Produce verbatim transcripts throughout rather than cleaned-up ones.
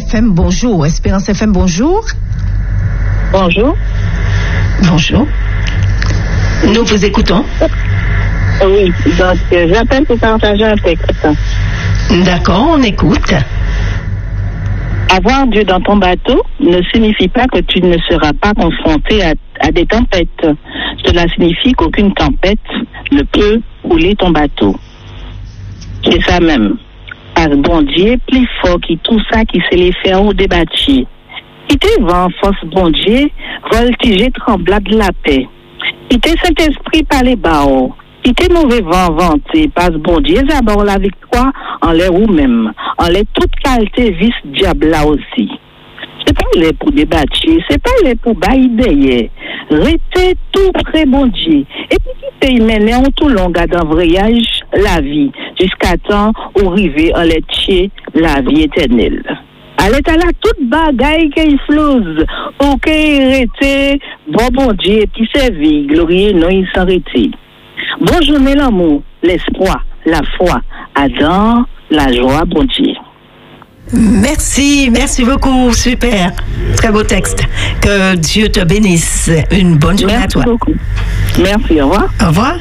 F M, bonjour. Espérance F M, bonjour. Bonjour. Bonjour. Nous vous écoutons. Oui, donc euh, j'appelle pour partager un texte. D'accord, on écoute. Avoir Dieu dans ton bateau ne signifie pas que tu ne seras pas confronté à, à des tempêtes. Cela signifie qu'aucune tempête ne peut couler ton bateau. C'est ça même. Par bon Dieu, plus fort qui tout ça qui se les fait ou débattre. Qui te vent force bon Dieu, voltiger trembla de la paix. Qui te Saint-Esprit par les barreaux. Qui te mauvais vent vanté, passe bon Dieu, d'abord la victoire en l'air ou même. En l'air toute qualité vice diable là aussi. C'est pas les pour débattre, c'est pas les pour bailler. Restez tout près bon Dieu. Et puis qui te y mener en tout long dans voyage la vie, jusqu'à temps où arriver en l'étier la vie éternelle. Allez à la toute bagaille qui flouse, ok, restez, bon bon Dieu, qui servit, glorieux, non, il s'arrêtait. Bonne journée l'amour, l'espoir, la foi, Adam, la joie, bon Dieu. Merci, merci beaucoup, super. Très beau texte. Que Dieu te bénisse. Une bonne journée merci à toi. Beaucoup. Merci, au revoir. Au revoir.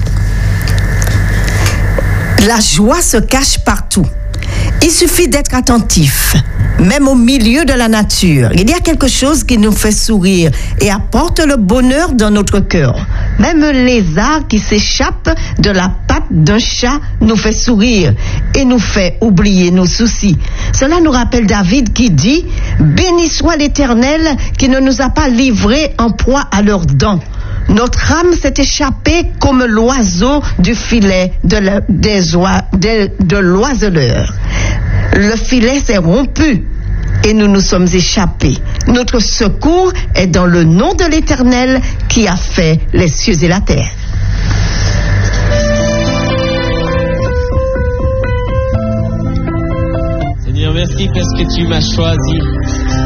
La joie se cache partout. Il suffit d'être attentif, même au milieu de la nature. Il y a quelque chose qui nous fait sourire et apporte le bonheur dans notre cœur. Même un lézard qui s'échappe de la patte d'un chat nous fait sourire et nous fait oublier nos soucis. Cela nous rappelle David qui dit « Béni soit l'Éternel qui ne nous a pas livrés en proie à leurs dents. » Notre âme s'est échappée comme l'oiseau du filet de, la, des oie, de, de l'oiseleur. Le filet s'est rompu et nous nous sommes échappés. Notre secours est dans le nom de l'Éternel qui a fait les cieux et la terre. Seigneur, merci parce que tu m'as choisi.